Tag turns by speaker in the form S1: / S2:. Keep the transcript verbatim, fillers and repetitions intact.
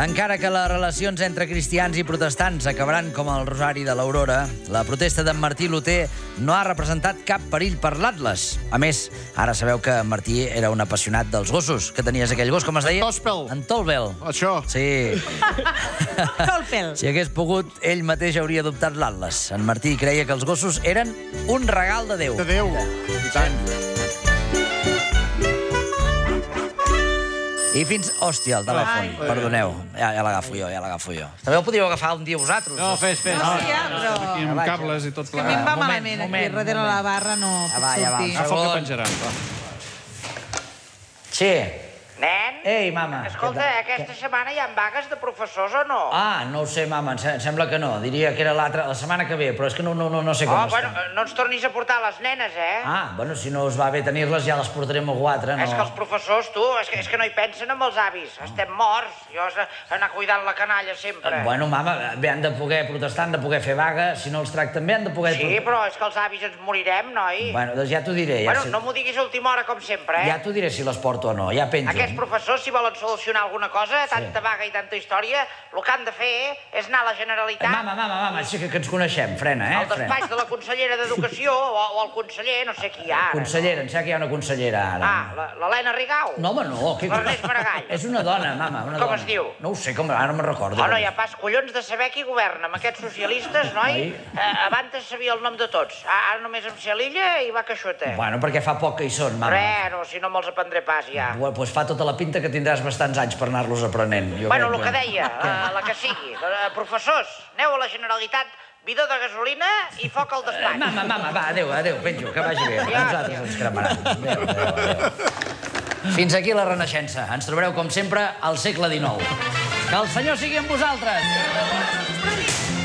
S1: Encara que les relacions entre cristians i protestants acabaran com el Rosari de l'Aurora, la protesta d'en Martí Luter no ha representat cap perill per l'Atles. A més, ara sabeu que en Martí era un apassionat dels gossos. Que tenies aquell gos, com es deia?
S2: Tòspel.
S1: En Tolbel.
S2: Això.
S1: Sí.
S3: Tolpel.
S1: Si hagués pogut, ell mateix hauria adoptat l'Atles. En Martí creia que els gossos eren un regal de Déu.
S2: De Déu. I tant.
S1: I fins... Hòstia, el telèfon.
S3: Ai.
S1: Perdoneu. Ja, ja l'agafo jo, ja l'agafo jo. També ho podríeu agafar un dia vosaltres.
S4: No, fes, fes.
S3: No, sí, ja, però...
S2: Aquí amb cables i tot
S3: Que a mi em va
S1: Moment,
S3: malament aquí,
S1: moment,
S3: darrere
S1: moment.
S3: la barra no
S1: Ja
S3: puc
S1: va, ja va.
S3: sortir.
S2: Ah, foc
S1: Segon.
S2: que penjaran. Va.
S1: Sí.
S5: Nen?
S1: Ei, mama.
S5: Escolta, aquesta setmana hi ha vagues de professors o no?
S1: Ah, no ho sé, mama, em se- em sembla que no. Diria que era l'altra, la setmana que ve, però és que no, no, no, no sé com
S5: Oh,
S1: està.
S5: bueno, no ens tornis a portar les nenes, eh?
S1: Ah, bueno, si no us va bé tenir-les, ja les portarem a quatre, no?
S5: És que els professors, tu, és que, és que no hi pensen amb els avis. Estem morts. Jo has d'anar cuidant la canalla sempre.
S1: Bueno, mama, bé, han de poder protestar, han de poder fer vaga, si no els tracten bé, han de poder...
S5: Sí, però és que els avis ens morirem, noi.
S1: Bueno, doncs ja t'ho diré. Ja
S5: Bueno,
S1: sé...
S5: no m'ho diguis a última hora, com sempre, eh?
S1: Ja t'ho diré si les porto o no, ja penjo.
S5: Aquests professors, si volen solucionar alguna cosa, tanta vaga i tanta història, el que han de fer és anar a la Generalitat,
S1: Mama, mama, mama, sí que, que ens coneixem, frena, eh?
S5: al despatx de la consellera d'Educació o, o el conseller, no sé qui hi ha ara.
S1: Consellera, em sembla que hi ha una consellera ara.
S5: Ah, la- l'Helena Rigau.
S1: No, home, no. Que...
S5: L'Ernest Maragall.
S1: És una dona, mama, una
S5: Com
S1: dona.
S5: es diu?
S1: No ho sé, com... ara no me'n recordo.
S5: Oh, no hi ha pas collons de saber qui governa amb aquests socialistes, noi.
S1: Oi?
S5: Eh, abans sabia el nom de tots. Ah, ara només em sé l'illa i va queixota.
S1: Bueno, perquè fa poc que hi són, mama.
S5: Bueno, si no me'ls aprendré pas, ja.
S1: Bueno, doncs fa tota la pinta que tindràs bastants anys per anar-los aprenent. Jo
S5: Bueno,
S1: crec
S5: el que deia, la, la que sigui. Eh, professors, aneu a la Generalitat, bidó de gasolina i foc al despatx.
S1: Mama, mama, va, adéu, adéu, penjo, que vagi bé. A
S5: Ja,
S1: nosaltres
S5: ja.
S1: ens cremaran. Adéu, adéu, adéu. Fins aquí la Renaixença. Ens trobareu, com sempre, al segle dinou. Que el Senyor sigui amb vosaltres.